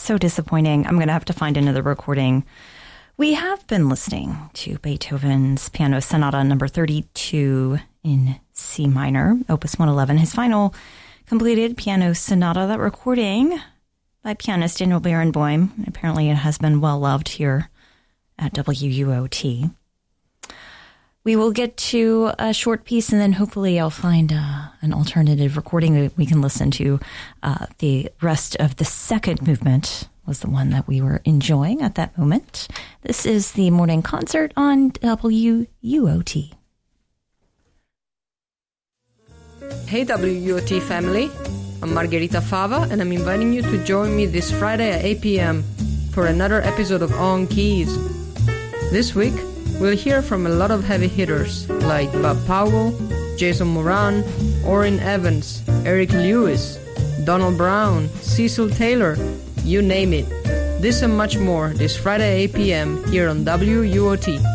so disappointing. I'm going to have to find another recording. We have been listening to Beethoven's Piano Sonata number 32 in C minor, Opus 111, his final completed piano sonata. That recording by pianist Daniel Barenboim. Apparently it has been well loved here at WUOT. We will get to a short piece, and then hopefully I'll find an alternative recording that we can listen to. The rest of the second movement was the one that we were enjoying at that moment. This is the morning concert on WUOT. Hey WUOT family, I'm Margherita Fava, and I'm inviting you to join me this Friday at 8 p.m. for another episode of On Keys. This week, we'll hear from a lot of heavy hitters like Bob Powell, Jason Moran, Orrin Evans, Eric Lewis, Donald Brown, Cecil Taylor, you name it. This and much more this Friday at 8 p.m. here on WUOT.